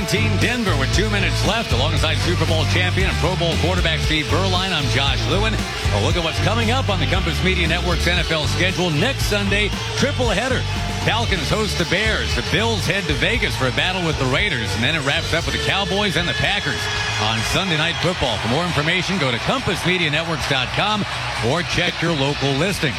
Denver with 2 minutes left. Alongside Super Bowl champion and Pro Bowl quarterback Steve Berline, I'm Josh Lewin. A look at what's coming up on the Compass Media Network's NFL schedule. Next Sunday, triple header. Falcons host the Bears. The Bills head to Vegas for a battle with the Raiders. And then it wraps up with the Cowboys and the Packers on Sunday Night Football. For more information, go to CompassMediaNetworks.com or check your local listings.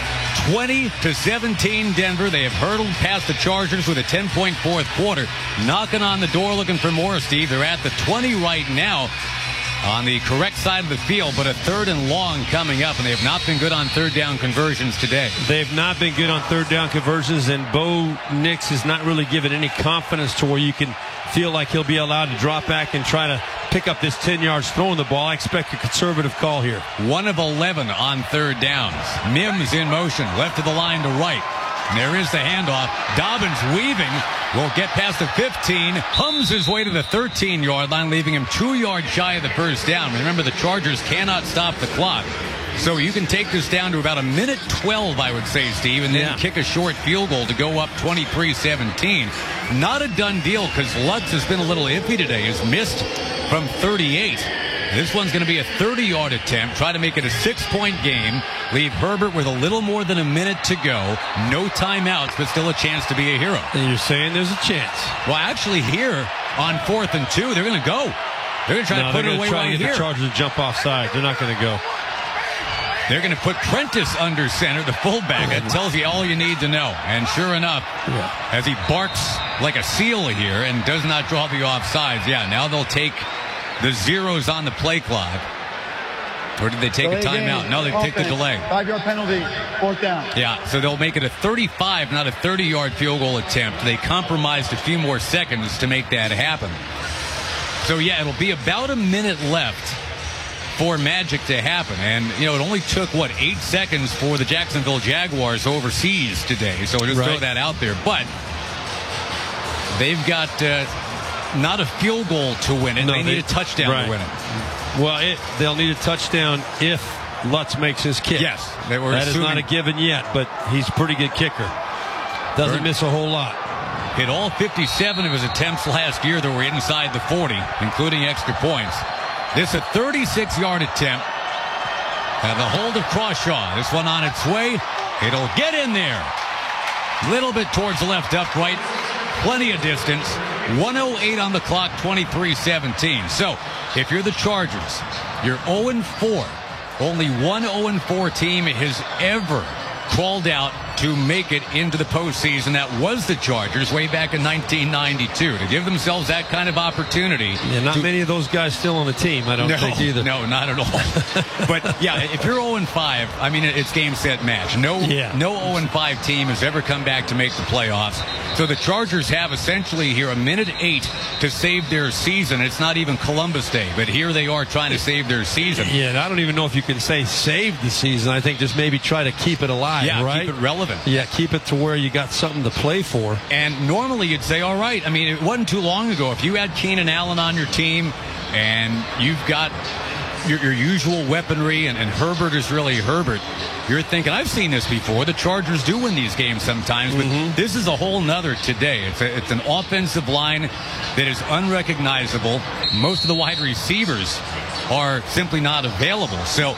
20-17 Denver. They have hurtled past the Chargers with a 10-point fourth quarter. Knocking on the door looking for more, Steve. They're at the 20 right now on the correct side of the field, but a third and long coming up, and they have not been good on third down conversions today. They've not been good on third down conversions, and Bo Nix has not really given any confidence to where you can feel like he'll be allowed to drop back and try to pick up this 10 yards throwing the ball. I expect a conservative call here. 1 of 11 on third downs. Mims in motion, left of the line to right. And there is the handoff. Dobbins weaving. Will get past the 15. Hums his way to the 13-yard line, leaving him 2 yards shy of the first down. Remember, the Chargers cannot stop the clock. So you can take this down to about a minute 12, I would say, Steve, and then kick a short field goal to go up 23-17. Not a done deal because Lutz has been a little iffy today. He's missed from 38. This one's going to be a 30-yard attempt. Try to make it a 6-point game. Leave Herbert with a little more than a minute to go. No timeouts, but still a chance to be a hero. And you're saying there's a chance. Well, actually, here on 4th and 2, they're going to go. They're going to try to put it away right here. The Chargers to jump offside. They're not going to go. They're going to put Prentice under center, the fullback. That tells you all you need to know. And sure enough, as he barks like a seal here and does not draw the offsides, now they'll take the zeros on the play clock. Or did they take a timeout? No, they take the delay. 5-yard penalty, 4th down. Yeah, so they'll make it a 35, not a 30-yard field goal attempt. They compromised a few more seconds to make that happen. So, it'll be about a minute left for magic to happen. And, it only took, 8 seconds for the Jacksonville Jaguars overseas today. So just throw that out there. But they've got not a field goal to win it. They need a touchdown to win it. Well, they'll need a touchdown if Lutz makes his kick. Yes. That is not a given yet, but he's a pretty good kicker. Doesn't miss a whole lot. Hit all 57 of his attempts last year that were inside the 40, including extra points. This a 36-yard attempt. And the hold of Crawshaw. This one on its way. It'll get in there. Little bit towards the left upright. Plenty of distance. 1:08 on the clock, 23-17. So, if you're the Chargers, you're 0-4. Only one 0-4 team has ever crawled out to make it into the postseason. That was the Chargers way back in 1992. To give themselves that kind of opportunity. Not many of those guys still on the team, I don't think either. No, not at all. But, if you're 0-5, it's game, set, match. No 0-5 team has ever come back to make the playoffs. So the Chargers have essentially here a minute 8 to save their season. It's not even Columbus Day, but here they are trying to save their season. Yeah, and I don't even know if you can say save the season. I think just maybe try to keep it alive, right? Keep it relevant. Yeah, keep it to where you got something to play for. And normally you'd say, all right, it wasn't too long ago. If you had Keenan Allen on your team and you've got your usual weaponry and Herbert is really Herbert, you're thinking, I've seen this before. The Chargers do win these games sometimes, but this is a whole nother today. It's an offensive line that is unrecognizable. Most of the wide receivers are simply not available. So,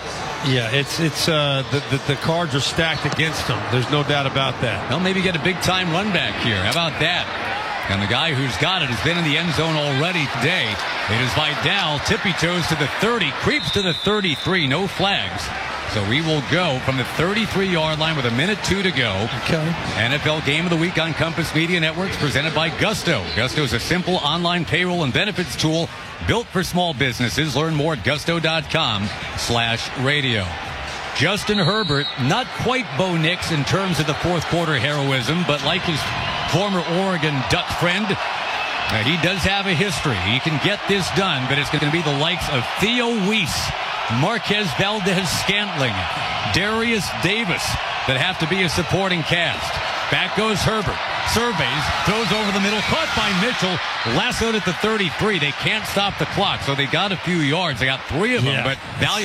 the cards are stacked against them. There's no doubt about that. They'll maybe get a big-time run back here. How about that? And the guy who's got it has been in the end zone already today. It is Vidal. Tippy-toes to the 30. Creeps to the 33. No flags. So we will go from the 33-yard line with a minute 2 to go. Okay. NFL Game of the Week on Compass Media Networks presented by Gusto. Gusto is a simple online payroll and benefits tool built for small businesses. Learn more at gusto.com/radio. Justin Herbert, not quite Bo Nix in terms of the fourth quarter heroism, but like his former Oregon Duck friend, he does have a history. He can get this done, but it's going to be the likes of Theo Weiss, Marquez Valdez-Scantling, Darius Davis that have to be a supporting cast. Back goes Herbert. Surveys, throws over the middle, caught by Mitchell, lassoed at the 33. They can't stop the clock, so they got a few yards. They got 3 of them, but value.